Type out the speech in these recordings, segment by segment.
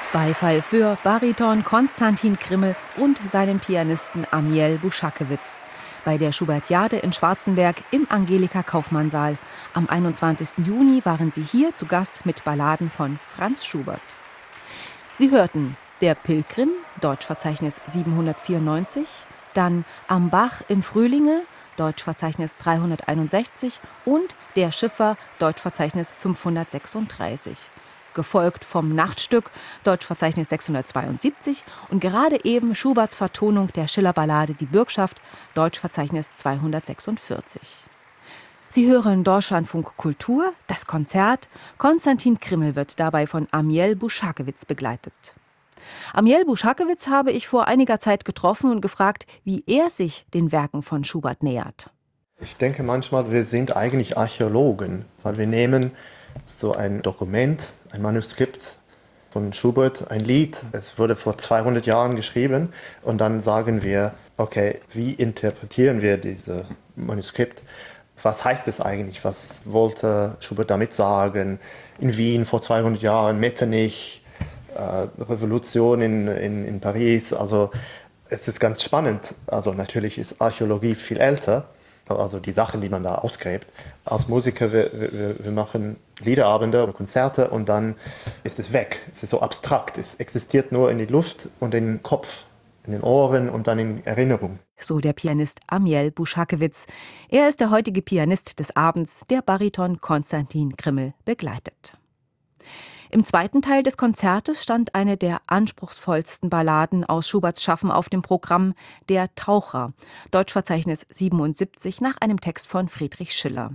Beifall für Bariton Konstantin Krimmel und seinen Pianisten Amiel Buschakewitz bei der Schubertiade in Schwarzenberg im Angelika-Kauffmann-Saal. Am 21. Juni waren sie hier zu Gast mit Balladen von Franz Schubert. Sie hörten Der Pilgrim, Deutschverzeichnis 794, dann Am Bach im Frühlinge, Deutschverzeichnis 361 und Der Schiffer, Deutschverzeichnis 536. Gefolgt vom Nachtstück, Deutschverzeichnis 672 und gerade eben Schuberts Vertonung der Schillerballade Die Bürgschaft, Deutschverzeichnis 246. Sie hören Deutschlandfunk Kultur, das Konzert. Konstantin Krimmel wird dabei von Amiel Buschakewitz begleitet. Amiel Buschakewitz habe ich vor einiger Zeit getroffen und gefragt, wie er sich den Werken von Schubert nähert. Ich denke manchmal, wir sind eigentlich Archäologen, weil wir nehmen so ein Dokument, ein Manuskript von Schubert, ein Lied, es wurde vor 200 Jahren geschrieben und dann sagen wir, okay, wie interpretieren wir dieses Manuskript? Was heißt es eigentlich? Was wollte Schubert damit sagen? In Wien vor 200 Jahren, Metternich, Revolution in Paris, also es ist ganz spannend. Also natürlich ist Archäologie viel älter, also die Sachen, die man da ausgräbt. Als Musiker, wir machen Liederabende oder Konzerte und dann ist es weg. Es ist so abstrakt, es existiert nur in die Luft und in den Kopf, in den Ohren und dann in Erinnerung. So der Pianist Amiel Buschakewitz. Er ist der heutige Pianist des Abends, der Bariton Konstantin Krimmel begleitet. Im zweiten Teil des Konzertes stand eine der anspruchsvollsten Balladen aus Schuberts Schaffen auf dem Programm, Der Taucher, Deutschverzeichnis 77 nach einem Text von Friedrich Schiller.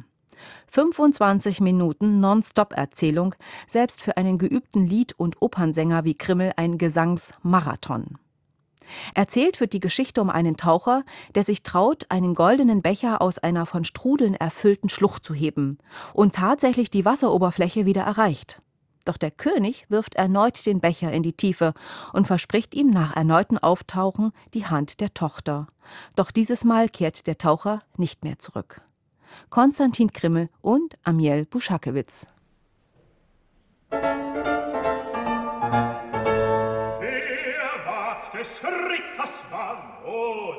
25 Minuten Non-Stop-Erzählung, selbst für einen geübten Lied- und Opernsänger wie Krimmel ein Gesangsmarathon. Erzählt wird die Geschichte um einen Taucher, der sich traut, einen goldenen Becher aus einer von Strudeln erfüllten Schlucht zu heben und tatsächlich die Wasseroberfläche wieder erreicht. Doch der König wirft erneut den Becher in die Tiefe und verspricht ihm nach erneutem Auftauchen die Hand der Tochter. Doch dieses Mal kehrt der Taucher nicht mehr zurück. Konstantin Krimmel und Amiel Buschakewitz. Wer wagt des Ritters Mann,